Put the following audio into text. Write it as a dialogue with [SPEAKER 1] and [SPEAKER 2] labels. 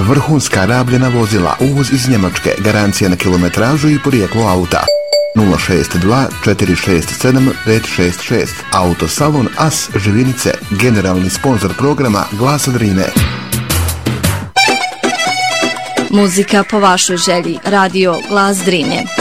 [SPEAKER 1] Vrhunska rabljena vozila, uvoz iz Njemačke, garancija na kilometražu i porijeklo auta. 062 467 566. Autosalon As Živinice, generalni sponzor programa Glasa Drine.
[SPEAKER 2] Muzika po vašoj želji. Radio Glas Drine.